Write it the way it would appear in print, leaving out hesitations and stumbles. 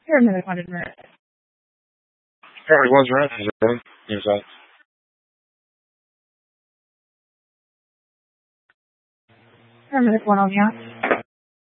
Paramedic wanted Merritt. Apparently was right. He was out. Paramedic 1 on the